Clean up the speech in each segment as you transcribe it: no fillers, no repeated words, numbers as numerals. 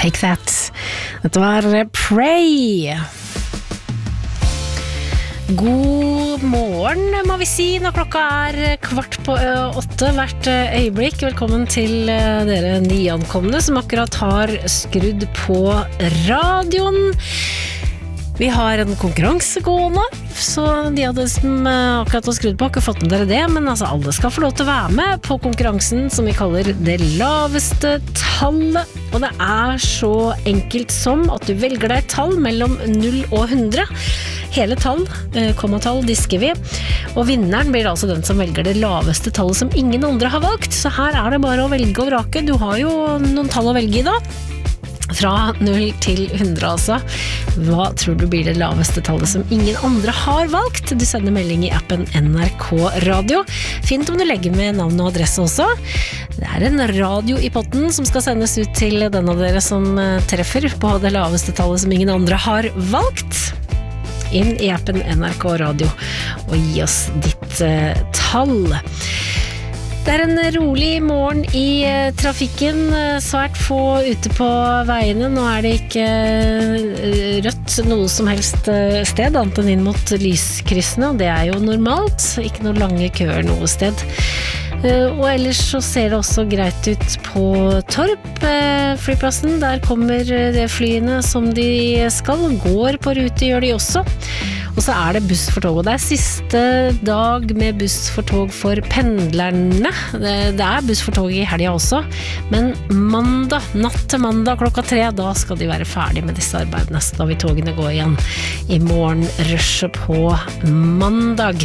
Take That. Dette var Pray. God morgen, må vi si, når klokka er 7:15 hvert øyeblikk. Velkommen til dere nyankomne som akkurat har skrudd på radioen. Vi har en konkurranse gående, så de av dere som akkurat har skrudd på har ikke fått med dere det, men altså alle skal få lov til å være med på konkurransen som vi kaller det laveste tallet. Og det er så enkelt som at du velger deg et tall mellom 0 og 100. Hele tall, kommatall disker vi, og vinneren blir altså den som velger det laveste tallet som ingen andre har valgt. Så her er det bare å velge og vrake. Du har jo noen tall å velge i da. Fra 0 til 100 altså. Hva tror du blir det laveste tallet som ingen andre har valgt? Du sender melding i appen NRK Radio. Fint om du legger med navn og adresse også. Det er en radio i potten som skal sendes ut til den av dere som treffer på det laveste tallet som ingen andre har valgt. Inn i appen NRK Radio og gi oss ditt tall. Det er en rolig morgen i trafikken, svært få ute på veiene. Nå er det ikke rødt noe som helst sted, annet enn inn mot lyskryssene, og det er jo normalt, ikke noe lange køer noe sted. Og ellers så ser det også greit ut på Torp flyplassen. Der kommer de flyene som de skal, går på rute, gjør de også. Og så er det buss for tog, og det er siste dag med buss for tog for pendlerne. Det er buss for tog i helgen også, men mandag, natt til mandag klokka 3, da skal de være ferdig med disse arbeidene, så da vil togene gå igjen i morgen rushet på mandag.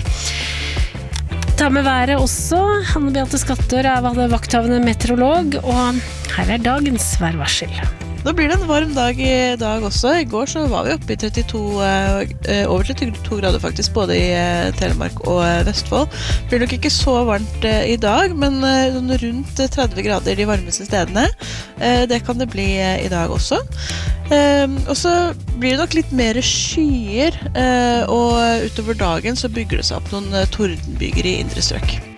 Ta med været også. Hanne Beate Skattør er vakthavende meteorolog, og her er dagens værvarsel. Nå blir det en varm dag i dag også. I går så var vi oppe i over 32 grader faktisk, både i Telemark og Vestfold. Det blir nok ikke så varmt i dag, men rundt 30 grader de varmeste stedene. Det kan det bli i dag også. Og så blir det nok litt mer skyer, og utover dagen så bygger det seg opp noen tordenbyger i indre strøk.